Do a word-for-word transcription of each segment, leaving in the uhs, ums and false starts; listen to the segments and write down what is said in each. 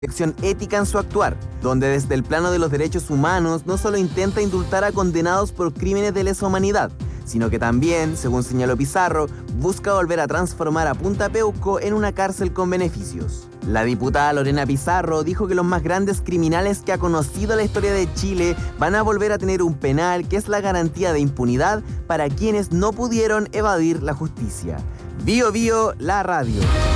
dirección ética en su actuar, donde desde el plano de los derechos humanos no solo intenta indultar a condenados por crímenes de lesa humanidad, sino que también, según señaló Pizarro, busca volver a transformar a Punta Peuco en una cárcel con beneficios. La diputada Lorena Pizarro dijo que los más grandes criminales que ha conocido la historia de Chile van a volver a tener un penal que es la garantía de impunidad para quienes no pudieron evadir la justicia. Bio Bio, la radio.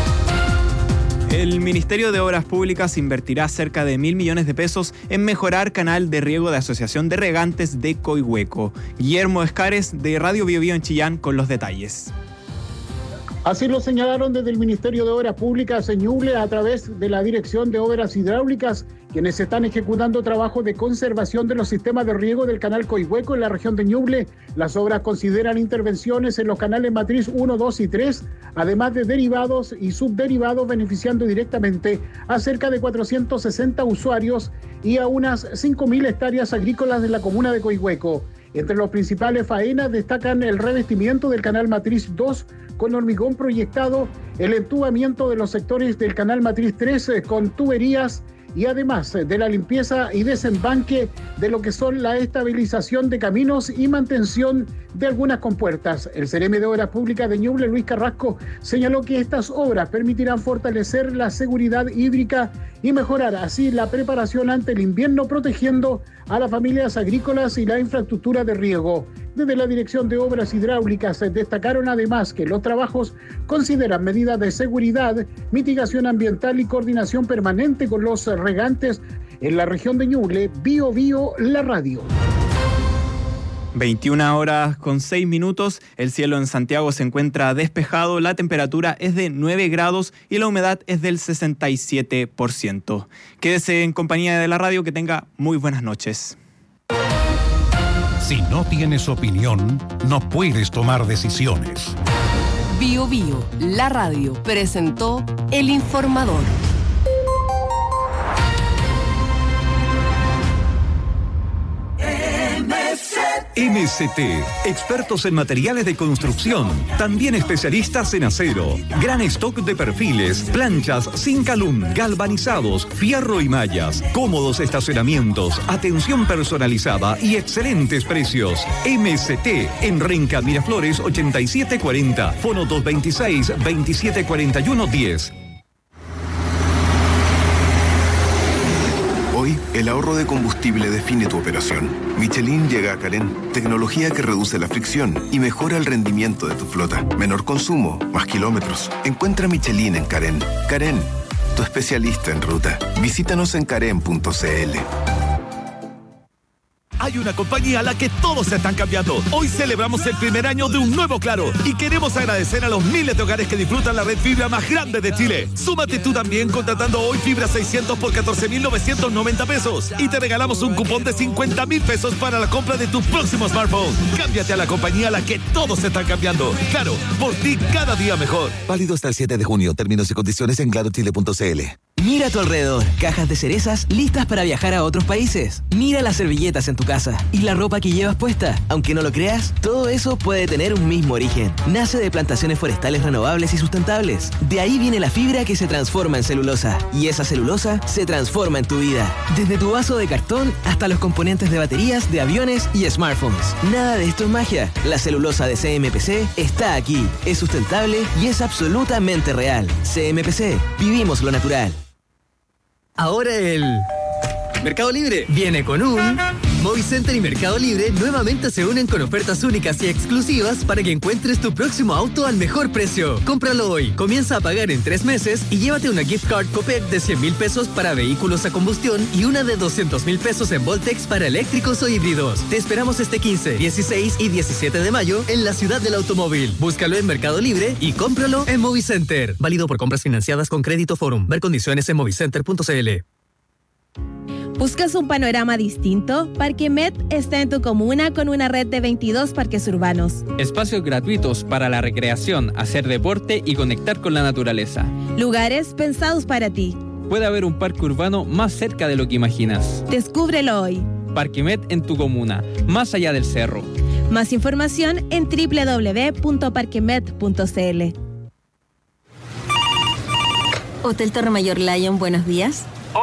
El Ministerio de Obras Públicas invertirá cerca de mil millones de pesos en mejorar canal de riego de Asociación de Regantes de Coihueco. Guillermo Escares, de Radio Bio Bio en Chillán, con los detalles. Así lo señalaron desde el Ministerio de Obras Públicas en Ñuble a través de la Dirección de Obras Hidráulicas, quienes están ejecutando trabajos de conservación de los sistemas de riego del canal Coihueco en la región de Ñuble. Las obras consideran intervenciones en los canales matriz uno, dos y tres, además de derivados y subderivados, beneficiando directamente a cerca de cuatrocientos sesenta usuarios y a unas cinco mil hectáreas agrícolas de la comuna de Coihueco. Entre los principales faenas destacan el revestimiento del canal matriz dos con hormigón proyectado, el entubamiento de los sectores del canal matriz tres con tuberías y además de la limpieza y desembanque de lo que son la estabilización de caminos y mantención de algunas compuertas. El Ceremi de Obras Públicas de Ñuble, Luis Carrasco, señaló que estas obras permitirán fortalecer la seguridad hídrica y mejorar así la preparación ante el invierno, protegiendo a las familias agrícolas y la infraestructura de riego. Desde la Dirección de Obras Hidráulicas destacaron además que los trabajos consideran medidas de seguridad, mitigación ambiental y coordinación permanente con los regantes en la región de Ñuble. Bio Bio, la radio. veintiuna horas con seis minutos, el cielo en Santiago se encuentra despejado, la temperatura es de nueve grados y la humedad es del sesenta y siete por ciento. Quédese en compañía de la radio, que tenga muy buenas noches. Si no tienes opinión, no puedes tomar decisiones. Bio Bio, la radio, presentó El Informador. M S T, expertos en materiales de construcción, también especialistas en acero, gran stock de perfiles, planchas, Zincalum, galvanizados, fierro y mallas, cómodos estacionamientos, atención personalizada y excelentes precios. M S T, en Renca Miraflores ochenta y siete cuarenta, fono dos veintiséis, veintisiete cuarenta y uno diez. Hoy, el ahorro de combustible define tu operación. Michelin llega a Carén, tecnología que reduce la fricción y mejora el rendimiento de tu flota. Menor consumo, más kilómetros. Encuentra Michelin en Carén. Carén, tu especialista en ruta. Visítanos en carén punto c l. Hay una compañía a la que todos se están cambiando. Hoy celebramos el primer año de un nuevo Claro y queremos agradecer a los miles de hogares que disfrutan la red fibra más grande de Chile. Súmate tú también contratando hoy fibra seiscientos por catorce mil novecientos noventa pesos y te regalamos un cupón de cincuenta mil pesos para la compra de tu próximo smartphone. Cámbiate a la compañía a la que todos se están cambiando. Claro, por ti cada día mejor. Válido hasta el siete de junio. Términos y condiciones en claro chile punto c l. Mira a tu alrededor, cajas de cerezas listas para viajar a otros países. Mira las servilletas en tu casa y la ropa que llevas puesta. Aunque no lo creas, todo eso puede tener un mismo origen. Nace de plantaciones forestales renovables y sustentables. De ahí viene la fibra que se transforma en celulosa. Y esa celulosa se transforma en tu vida. Desde tu vaso de cartón hasta los componentes de baterías, de aviones y smartphones. Nada de esto es magia. La celulosa de C M P C está aquí. Es sustentable y es absolutamente real. C M P C. Vivimos lo natural. Ahora el Mercado Libre viene con un... Movicenter y Mercado Libre nuevamente se unen con ofertas únicas y exclusivas para que encuentres tu próximo auto al mejor precio. Cómpralo hoy, comienza a pagar en tres meses y llévate una gift card Copec de cien mil pesos para vehículos a combustión y una de doscientos mil pesos en Voltex para eléctricos o híbridos. Te esperamos este quince, dieciséis y diecisiete de mayo en la ciudad del automóvil. Búscalo en Mercado Libre y cómpralo en Movicenter. Válido por compras financiadas con Crédito Forum. Ver condiciones en movicenter punto c l. ¿Buscas un panorama distinto? Parquemet está en tu comuna con una red de veintidós parques urbanos. Espacios gratuitos para la recreación, hacer deporte y conectar con la naturaleza. Lugares pensados para ti. Puede haber un parque urbano más cerca de lo que imaginas. Descúbrelo hoy. Parquemet en tu comuna, más allá del cerro. Más información en doble u doble u doble u punto parquemet punto c l. Hotel Torre Mayor Lion, buenos días.